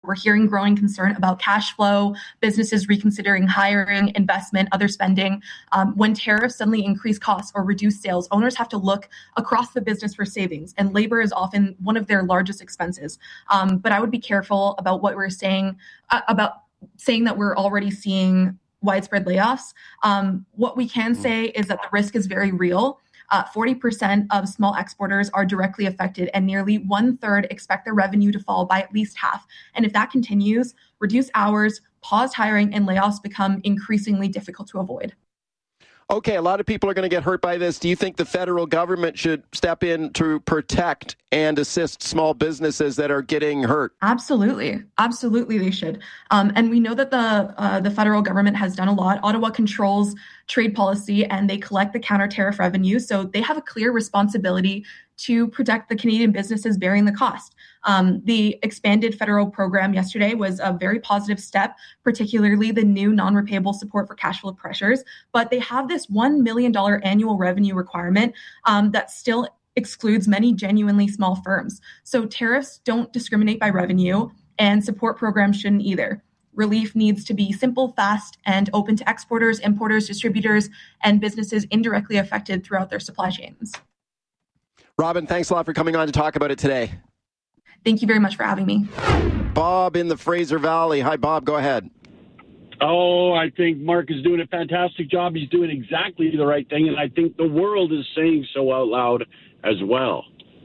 We're hearing growing concern about cash flow, businesses reconsidering hiring, investment, other spending. When tariffs suddenly increase costs or reduce sales, owners have to look across the business for savings, and labor is often one of their largest expenses. But I would be careful about what we're saying about saying that we're already seeing widespread layoffs. What we can say is that the risk is very real. 40% of small exporters are directly affected, and nearly 1/3 expect their revenue to fall by at least half. And if that continues, reduced hours, paused hiring, and layoffs become increasingly difficult to avoid. Okay, a lot of people are going to get hurt by this. Do you think the federal government should step in to protect and assist small businesses that are getting hurt? Absolutely. Absolutely, they should. And we know that the federal government has done a lot. Ottawa controls trade policy and they collect the counter tariff revenue. So they have a clear responsibility to protect the Canadian businesses bearing the cost. The expanded federal program yesterday was a very positive step, particularly the new non-repayable support for cash flow pressures. But they have this $1 million annual revenue requirement that still excludes many genuinely small firms. So tariffs don't discriminate by revenue, and support programs shouldn't either. Relief needs to be simple, fast, and open to exporters, importers, distributors, and businesses indirectly affected throughout their supply chains. Robin, thanks a lot for coming on to talk about it today. Thank you very much for having me. Bob in the Fraser Valley. Hi, Bob. Go ahead. Oh, I think Mark is doing a fantastic job. He's doing exactly the right thing, and I think the world is saying so out loud as well.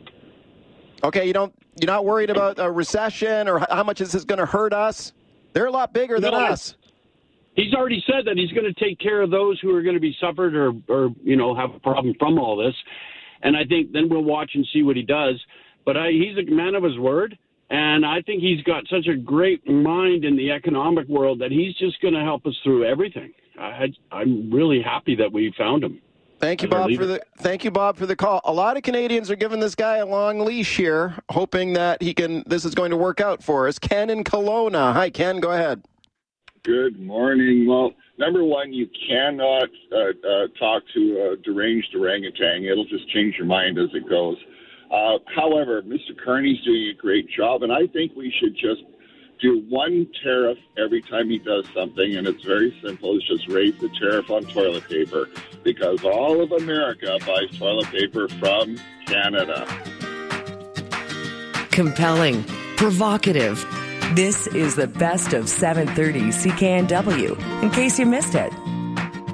Okay, you're not worried about a recession or how much is this going to hurt us? They're a lot bigger than us. He's already said that he's going to take care of those who are going to be suffered or have a problem from all this. And I think then we'll watch and see what he does. But he's a man of his word, and I think he's got such a great mind in the economic world that he's just going to help us through everything. I'm really happy that we found him. Thank you, Bob, for the call. A lot of Canadians are giving this guy a long leash here, hoping that this is going to work out for us. Ken in Kelowna. Hi, Ken. Go ahead. Good morning. Well, number one, you cannot talk to a deranged orangutan. It'll just change your mind as it goes. However, Mr. Carney's doing a great job, and I think we should just do one tariff every time he does something, and it's very simple. It's just raise the tariff on toilet paper, because all of America buys toilet paper from Canada. Compelling, provocative. This is the best of 730 CKNW, in case you missed it.